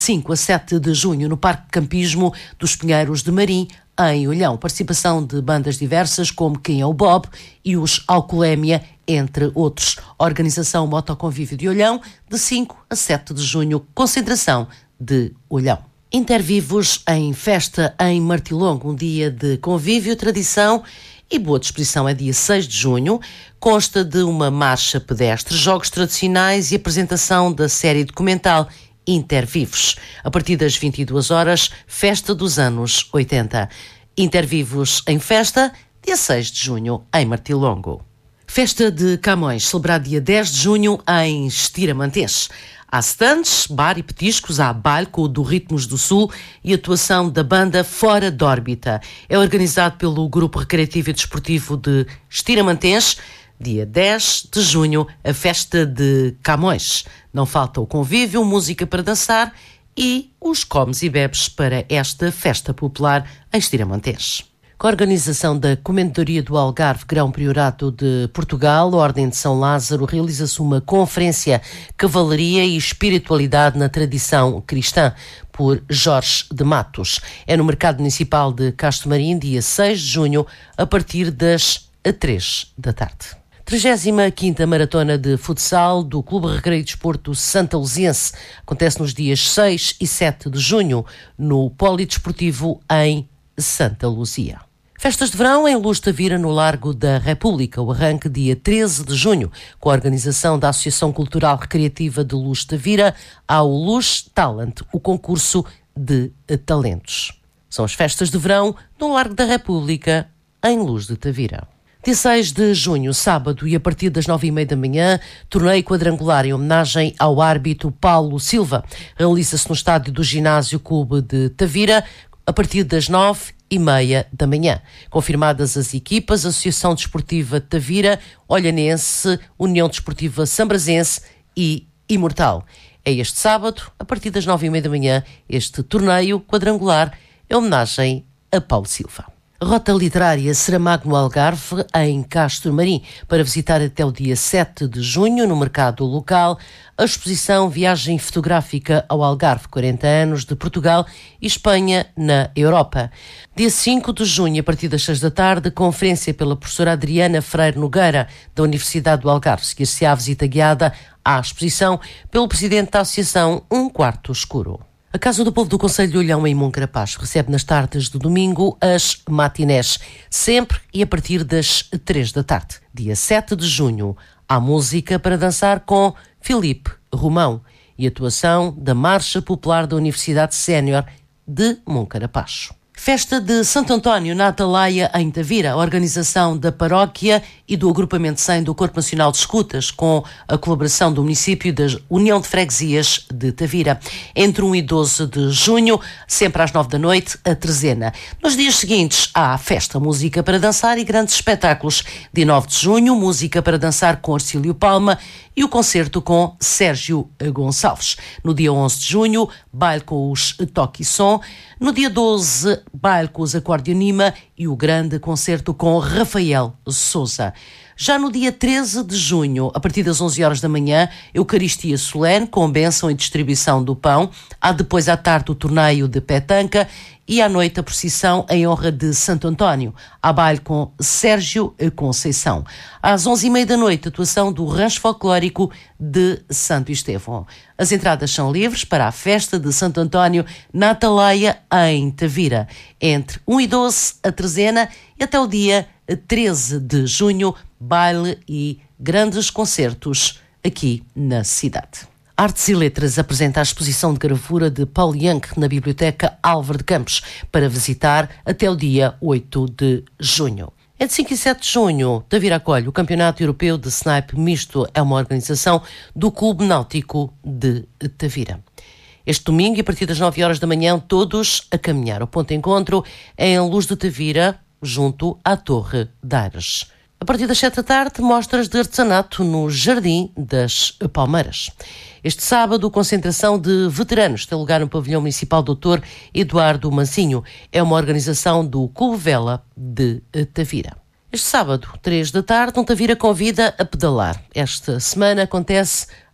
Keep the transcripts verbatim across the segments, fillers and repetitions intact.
cinco a sete de junho, no Parque de Campismo dos Pinheiros de Marim, em Olhão. Participação de bandas diversas como Quem é o Bob e os Alcoolémia, entre outros. Organização Motoconvívio de Olhão, de cinco a sete de junho, concentração de Olhão. Intervivos em festa em Martilongo, um dia de convívio, tradição e boa disposição. É dia seis de junho, consta de uma marcha pedestre, jogos tradicionais e apresentação da série documental Intervivos. A partir das vinte e duas horas, festa dos anos oitenta. Intervivos em festa, dia seis de junho, em Martilongo. Festa de Camões, celebrado dia dez de junho, em Estira-Mantens. Há stands, bar e petiscos, há baile com o do Ritmos do Sul e atuação da banda Fora de Órbita. É organizado pelo Grupo Recreativo e Desportivo de Estira-Mantens. Dia dez de junho, a festa de Camões. Não falta o convívio, música para dançar e os comes e bebes para esta festa popular em Estira-Mantens. Com a organização da Comendadoria do Algarve, Grão Priorato de Portugal, Ordem de São Lázaro, realiza-se uma conferência Cavalaria e Espiritualidade na Tradição Cristã, por Jorge de Matos. É no Mercado Municipal de Castro Marim, dia seis de junho, a partir das três da tarde. trigésima quinta Maratona de Futsal do Clube Recreio e Desporto Santa Luziense acontece nos dias seis e sete de junho no Polidesportivo em Santa Luzia. Festas de verão em Luz de Tavira, no Largo da República. O arranque dia treze de junho, com a organização da Associação Cultural Recreativa de Luz de Tavira, ao Luz Talent, o concurso de talentos. São as festas de verão no Largo da República, em Luz de Tavira. Dia seis de junho, sábado, e a partir das nove e meia da manhã, torneio quadrangular em homenagem ao árbitro Paulo Silva. Realiza-se no estádio do Ginásio Clube de Tavira, a partir das nove e meia da manhã. Confirmadas as equipas: Associação Desportiva Tavira, Olhanense, União Desportiva Sambrazense e Imortal. É este sábado, a partir das nove e meia da manhã, este torneio quadrangular em homenagem a Paulo Silva. Rota Literária Saramago no Algarve, em Castro Marim, para visitar até o dia sete de junho, no mercado local, a exposição Viagem Fotográfica ao Algarve, quarenta anos de Portugal e Espanha na Europa. Dia cinco de junho, a partir das seis da tarde, conferência pela professora Adriana Freire Nogueira, da Universidade do Algarve. Seguir-se-á a visita guiada à exposição pelo presidente da Associação Um Quarto Escuro. A Casa do Povo do Concelho de Olhão, em Moncarapaz, recebe nas tardes de domingo as matinés, sempre e a partir das três da tarde. Dia sete de junho, há música para dançar com Filipe Romão e atuação da Marcha Popular da Universidade Sénior de Moncarapaz. Festa de Santo António na Atalaia, em Tavira, a organização da paróquia e do agrupamento cem do Corpo Nacional de Escutas, com a colaboração do município e da União de Freguesias de Tavira. Entre um e doze de junho, sempre às nove da noite, a trezena. Nos dias seguintes, há festa, música para dançar e grandes espetáculos. Dia nove de junho, música para dançar com Arcílio Palma e o concerto com Sérgio Gonçalves. No dia onze de junho, baile com os Toque e Som. No dia doze, baile com os Acordeonima e o grande concerto com Rafael Sousa. Já no dia treze de junho, a partir das onze horas da manhã, Eucaristia solene com bênção e distribuição do pão. Há depois à tarde o torneio de petanca e à noite a procissão em honra de Santo António. Há baile com Sérgio Conceição. Às onze e meia da noite, atuação do Rancho Folclórico de Santo Estevão. As entradas são livres para a festa de Santo António na Atalaia, em Tavira. Entre um e doze, a trezena, e até o dia treze de junho, baile e grandes concertos aqui na cidade. Artes e Letras apresenta a exposição de gravura de Paul Young na Biblioteca Álvaro de Campos, para visitar até o dia oito de junho. É de cinco e sete de junho, Tavira acolhe o Campeonato Europeu de Snipe Misto. É uma organização do Clube Náutico de Tavira. Este domingo, a partir das nove horas da manhã, todos a caminhar. O ponto de encontro é em Luz de Tavira, junto à Torre de Aires. A partir das sete da tarde, mostras de artesanato no Jardim das Palmeiras. Este sábado, concentração de veteranos tem lugar no pavilhão municipal doutor Eduardo Mancinho. É uma organização do Clube Vela de Tavira. Este sábado, três da tarde, um Tavira convida a pedalar. Esta semana acontece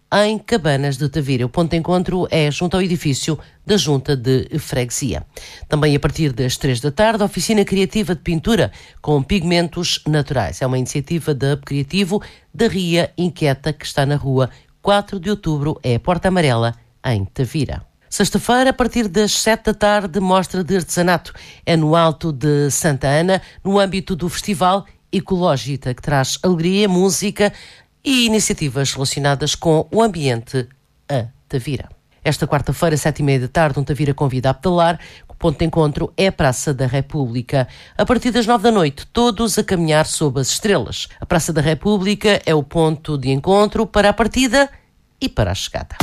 em Cabanas de Tavira. O ponto de encontro é junto ao edifício da Junta de Freguesia. Também a partir das três da tarde, oficina criativa de pintura com pigmentos naturais. É uma iniciativa da Hub Criativo da Ria Inquieta, que está na rua quatro de outubro, é a Porta Amarela, em Tavira. Sexta-feira, a partir das sete da tarde, mostra de artesanato. É no Alto de Santa Ana, no âmbito do Festival Ecológica, que traz alegria, música e iniciativas relacionadas com o ambiente a Tavira. Esta quarta-feira, sete e meia da tarde, um Tavira convida a pedalar. O ponto de encontro é a Praça da República. A partir das nove da noite, todos a caminhar sob as estrelas. A Praça da República é o ponto de encontro para a partida e para a chegada.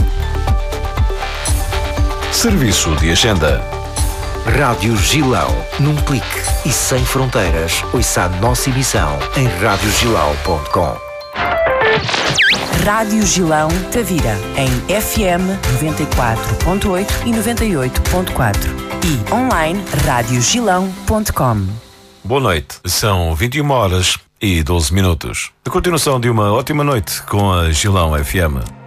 Serviço de agenda. Rádio Gilão, num clique e sem fronteiras. Ouça a nossa emissão em rádio gilão ponto com. Rádio Gilão Tavira, em F M noventa e quatro ponto oito e noventa e oito ponto quatro e online rádio gilão ponto com. Boa noite, são vinte e uma horas e doze minutos. A continuação de uma ótima noite com a Gilão F M.